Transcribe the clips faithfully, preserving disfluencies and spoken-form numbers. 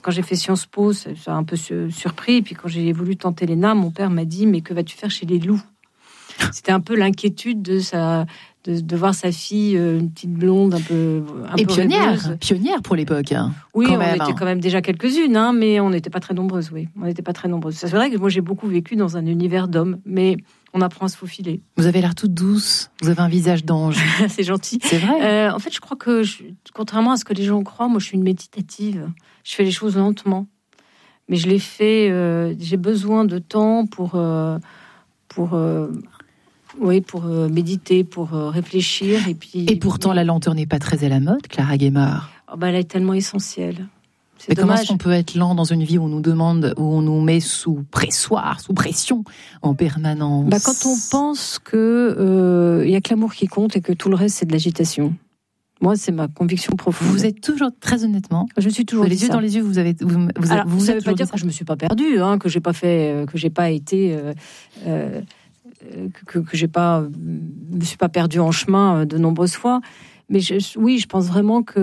quand j'ai fait Sciences Po, ça m'a un peu surpris. Et puis quand j'ai voulu tenter l'E N A, mon père m'a dit « Mais que vas-tu faire chez les loups ?» C'était un peu l'inquiétude de sa... De, de voir sa fille, euh, une petite blonde, un peu, un et peu pionnière, rêveuse. pionnière pour l'époque. Hein, oui, on même, était hein. quand même déjà quelques-unes, hein, mais on n'était pas très nombreuses. Oui, on n'était pas très nombreuses. C'est vrai que moi j'ai beaucoup vécu dans un univers d'hommes, mais on apprend à se faufiler. Vous avez l'air toute douce. Vous avez un visage d'ange. C'est gentil. C'est vrai. Euh, en fait, je crois que, je, contrairement à ce que les gens croient, moi je suis une méditative. Je fais les choses lentement, mais je les fais. Euh, j'ai besoin de temps pour euh, pour euh, Oui, pour euh, méditer, pour euh, réfléchir. Et, puis, et pourtant, la lenteur n'est pas très à la mode, Clara Guémard. Oh bah, elle est tellement essentielle. C'est Mais dommage. comment est-ce qu'on peut être lent dans une vie où on nous demande, où on nous met sous pressoir, sous pression, en permanence? Bah, quand on pense qu'il euh, n'y a que l'amour qui compte et que tout le reste, c'est de l'agitation. Moi, c'est ma conviction profonde. Vous êtes toujours, très honnêtement, je suis toujours les yeux ça. dans les yeux, vous avez, vous, vous, Alors, vous, vous ça êtes veut pas dire que je me suis pas perdue, hein, que j'ai pas fait, que j'ai pas été... Euh, euh, que, que j'ai pas, me suis pas perdue en chemin de nombreuses fois, mais je, oui, je pense vraiment que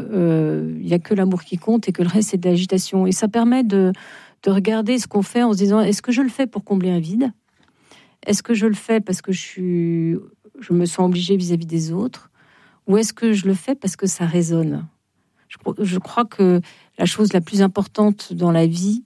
euh, il y a que l'amour qui compte et que le reste c'est de l'agitation. Et ça permet de de regarder ce qu'on fait en se disant est-ce que je le fais pour combler un vide ? Est-ce que je le fais parce que je suis, je me sens obligée vis-à-vis des autres ? Ou est-ce que je le fais parce que ça résonne ? je, je crois que la chose la plus importante dans la vie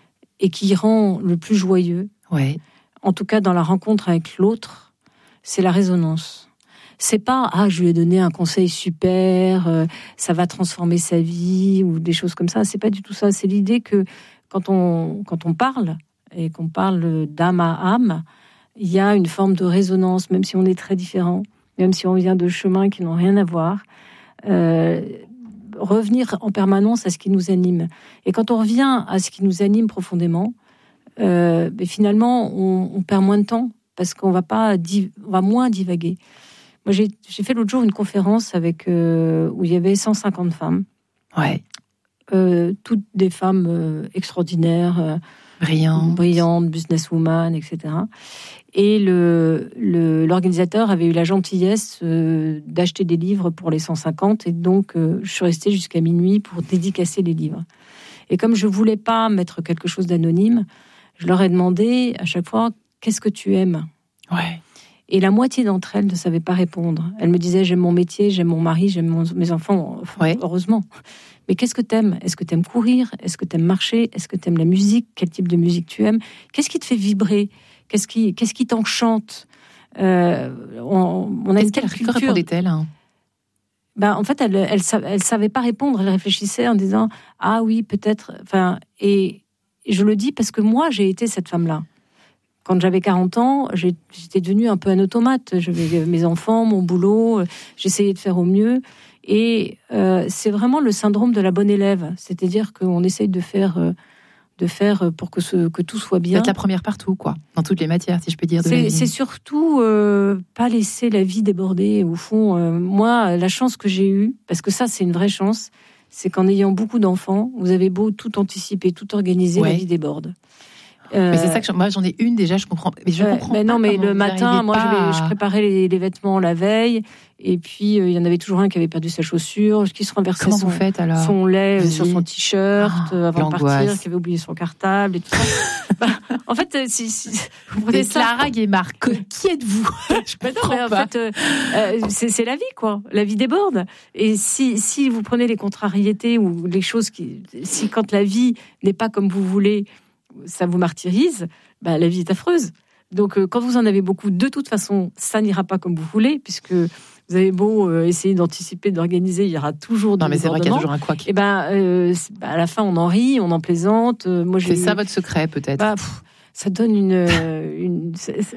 et qui rend le plus joyeux. Ouais. En tout cas dans la rencontre avec l'autre, c'est la résonance. C'est pas ah je lui ai donné un conseil super, euh, ça va transformer sa vie ou des choses comme ça. C'est pas du tout ça. C'est l'idée que quand on quand on parle et qu'on parle d'âme à âme, il y a une forme de résonance, même si on est très différents, même si on vient de chemins qui n'ont rien à voir. Euh, revenir en permanence à ce qui nous anime. Et quand on revient à ce qui nous anime profondément. Euh, mais finalement, on, on perd moins de temps parce qu'on va pas, div- on va moins divaguer. Moi, j'ai, j'ai fait l'autre jour une conférence avec euh, où il y avait cent cinquante femmes, ouais, euh, toutes des femmes euh, extraordinaires, euh, brillantes, brillantes, businesswoman, et cetera. Et le, le l'organisateur avait eu la gentillesse euh, d'acheter des livres pour les cent cinquante, et donc euh, je suis restée jusqu'à minuit pour dédicacer les livres. Et comme je voulais pas mettre quelque chose d'anonyme, je leur ai demandé à chaque fois « Qu'est-ce que tu aimes ?» Ouais. Et la moitié d'entre elles ne savaient pas répondre. Elles me disaient « J'aime mon métier, j'aime mon mari, j'aime mon, mes enfants. Enfin, » ouais. Heureusement. Mais qu'est-ce que t'aimes ? Est-ce que t'aimes courir ? Est-ce que t'aimes marcher ? Est-ce que t'aimes la musique ? Quel type de musique tu aimes ? Qu'est-ce qui te fait vibrer ? Qu'est-ce qui, qu'est-ce qui t'enchante ? euh, on, on a une telle culture. Que répondait-elle hein Ben, en fait, elle elle, elle, elle savait pas répondre. Elle réfléchissait en disant « Ah oui, peut-être... » Enfin, et... Et je le dis parce que moi, j'ai été cette femme-là. Quand j'avais quarante ans, j'ai, j'étais devenue un peu un automate. J'avais mes enfants, mon boulot, j'essayais de faire au mieux. Et euh, c'est vraiment le syndrome de la bonne élève. C'est-à-dire qu'on essaye de faire, euh, de faire pour que, ce, que tout soit bien. D'être la première partout, quoi. Dans toutes les matières, si je peux dire. De c'est, c'est surtout euh, pas laisser la vie déborder. Au fond, euh, moi, la chance que j'ai eue, parce que ça, c'est une vraie chance, c'est qu'en ayant beaucoup d'enfants, vous avez beau tout anticiper, tout organiser, ouais. La vie déborde. Euh, mais c'est ça que je, moi j'en ai une déjà, je comprends. Mais je euh, comprends mais pas non, mais le matin, moi pas... je, je préparais les, les vêtements la veille, et puis euh, il y en avait toujours un qui avait perdu sa chaussure, qui se renversait Comment son, vous faites, alors son lait vous sur son t-shirt oh, avant l'angoisse. De partir, qui avait oublié son cartable et tout ça. bah, en fait, si, si vous prenez ça, Clara Guémard, qui êtes-vous? Je comprends pas. En fait, euh, euh, c'est, c'est la vie, quoi. La vie déborde. Et si, si vous prenez les contrariétés ou les choses qui, si quand la vie n'est pas comme vous voulez, ça vous martyrise, bah, la vie est affreuse. Donc, euh, quand vous en avez beaucoup, de toute façon, ça n'ira pas comme vous voulez, puisque vous avez beau euh, essayer d'anticiper, d'organiser, il y aura toujours des non, mais c'est vrai qu'il y a toujours un couac. Et ben, euh, bah, à la fin, on en rit, on en plaisante. Euh, moi, j'ai c'est ça votre secret, peut-être. Bah, pff, ça donne une, une,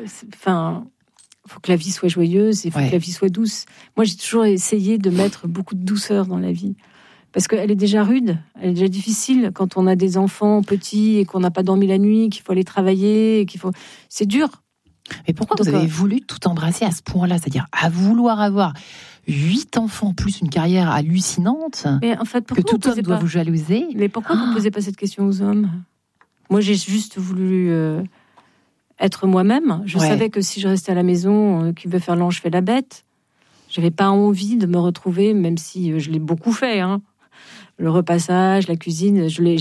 enfin, faut que la vie soit joyeuse, il faut ouais. que la vie soit douce. Moi, j'ai toujours essayé de mettre beaucoup de douceur dans la vie. Parce qu'elle est déjà rude, elle est déjà difficile quand on a des enfants petits et qu'on n'a pas dormi la nuit, qu'il faut aller travailler, et qu'il faut... C'est dur. Mais pourquoi Donc, vous avez euh... voulu tout embrasser à ce point-là ? C'est-à-dire à vouloir avoir huit enfants plus une carrière hallucinante, mais en fait, que tout homme doit pas... vous jalouser. Mais pourquoi ah. vous ne posez pas cette question aux hommes ? Moi, j'ai juste voulu euh, être moi-même. Je ouais. savais que si je restais à la maison, euh, qui veut faire l'ange fait la bête. J'avais pas envie de me retrouver, même si euh, je l'ai beaucoup fait, hein. Le repassage, la cuisine, je l'ai